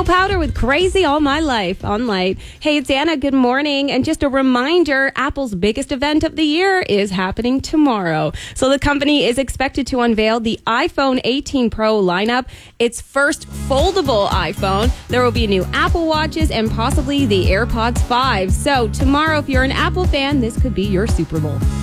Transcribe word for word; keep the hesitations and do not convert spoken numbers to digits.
Neil Powder with Crazy All My Life on Light. Hey, it's Anna. Good morning. And just a reminder, Apple's biggest event of the year is happening tomorrow. So the company is expected to unveil the iPhone eighteen Pro lineup, its first foldable iPhone. There will be new Apple Watches and possibly the AirPods five. So tomorrow, if you're an Apple fan, this could be your Super Bowl.